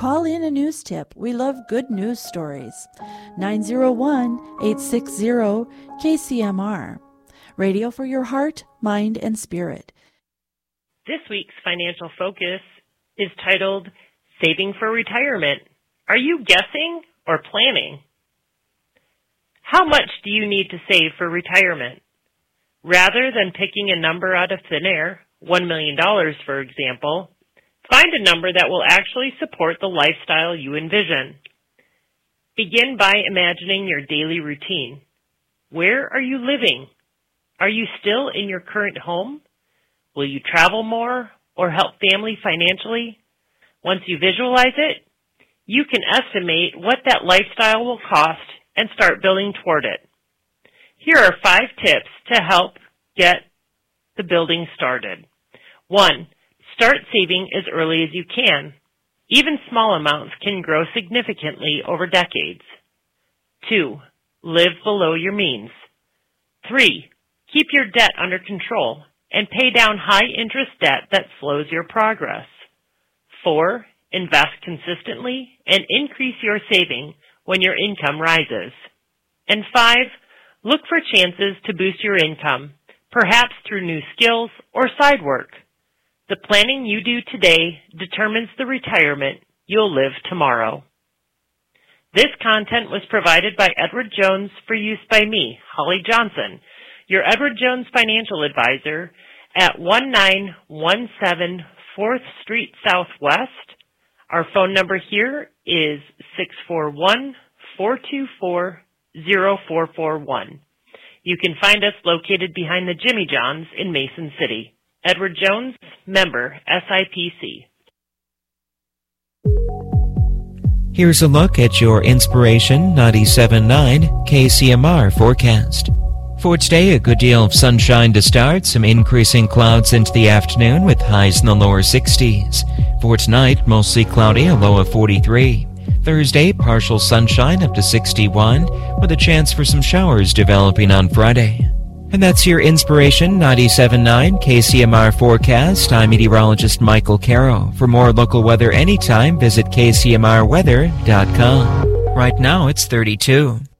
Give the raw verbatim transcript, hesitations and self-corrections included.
call in a news tip. We love good news stories. nine zero one, eight six zero, K C M R. Radio for your heart, mind, and spirit. This week's financial focus is titled Saving for Retirement. Are you guessing or planning? How much do you need to save for retirement? Rather than picking a number out of thin air, one million dollars for example, find a number that will actually support the lifestyle you envision. Begin by imagining your daily routine. Where are you living? Are you still in your current home? Will you travel more or help family financially? Once you visualize it, you can estimate what that lifestyle will cost and start building toward it. Here are five tips to help get the building started. One, start saving as early as you can. Even small amounts can grow significantly over decades. Two, live below your means. Three, keep your debt under control and pay down high-interest debt that slows your progress. Four, invest consistently and increase your saving when your income rises. And five, look for chances to boost your income, perhaps through new skills or side work. The planning you do today determines the retirement you'll live tomorrow. This content was provided by Edward Jones for use by me, Holly Johnson, your Edward Jones Financial Advisor at one nine one seven fourth Street Southwest. Our phone number here is six four one, four two four, zero four four one. You can find us located behind the Jimmy John's in Mason City. Edward Jones, member S I P C. Here's a look at your Inspiration ninety-seven point nine K C M R forecast. For today, a good deal of sunshine to start, some increasing clouds into the afternoon with highs in the lower sixties. For tonight, mostly cloudy, a low of forty-three. Thursday, partial sunshine up to sixty-one, with a chance for some showers developing on Friday. And that's your Inspiration ninety-seven point nine K C M R forecast. I'm meteorologist Michael Caro. For more local weather anytime, visit K C M R weather dot com. Right now, it's thirty-two.